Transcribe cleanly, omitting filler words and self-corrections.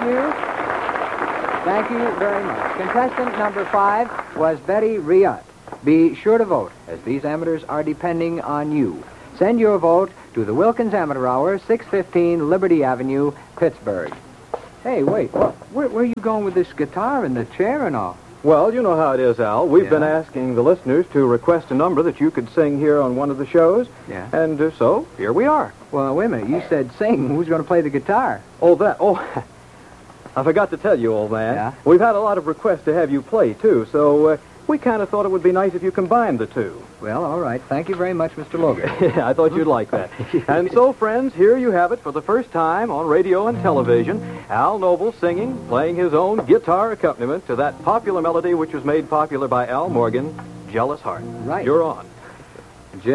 you. Thank you very much. Contestant number 5 was Betty Riott. Be sure to vote, as these amateurs are depending on you. Send your vote to the Wilkins Amateur Hour, 615 Liberty Avenue, Pittsburgh. Hey, wait. Where are you going with this guitar and the chair and all? Well, you know how it is, Al. We've been asking the listeners to request a number that you could sing here on one of the shows. Yeah. And so, here we are. Well, wait a minute. You said sing. Who's going to play the guitar? I forgot to tell you, old man. Yeah? We've had a lot of requests to have you play, too, so we kind of thought it would be nice if you combined the two. Well, all right. Thank you very much, Mr. Logan. I thought you'd like that. And so, friends, here you have it for the first time on radio and television. Al Noble singing, playing his own guitar accompaniment to that popular melody which was made popular by Al Morgan, Jealous Heart. Right. You're on.